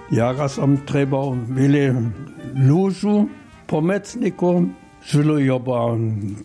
Ja som trebal veľa lúžu pomocníkov, žilo joba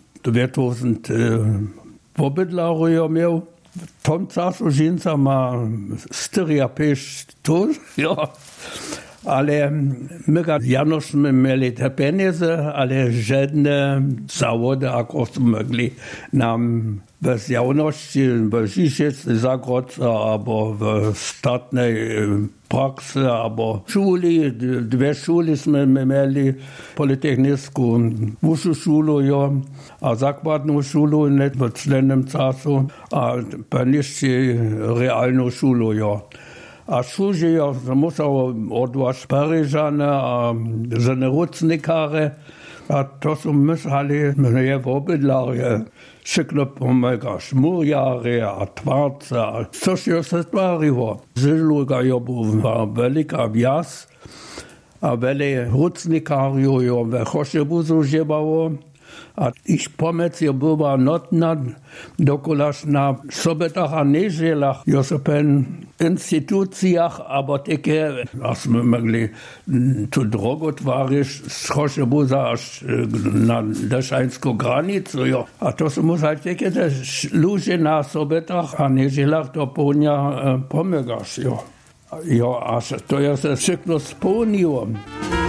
2000 pobydlarov miał. W tom czasu żynca ma 4-5 tun, ja. Ale my Janośmy mieli te pieniądze, ale żadne zawody akurat mogli nam bez jawności, w Żyżecy Zagrodce, albo w statnej praksy, albo szuli, 2 szuli sme mieli, politechnicką, wyższą szulę, ja, a zakładną szulę nie w czlennym czasu, a panicznie realną szulę, ja. A służy ja musiał odwać Paryżane, a żenerucnikare, a to są myśleli mnie w obydlarze. Szykno pomagasz murjary, a twarce, a coś się stwariło. Żyluga była wielka wjazd, a wiele rucnikariów we Choszebuzu żywało. A ich pomoc była notna, dokulaż na sobotach a niedzielach, w instytucjach, aber takie, aśmy mogli tu drogę tworzyć z Choszebuza aż na leszańską granicę. Jo. A to są takie też ludzie na sobotach a niedzielach do południa pomagasz. Jo. Jo, a to ja się szybko spełniłem.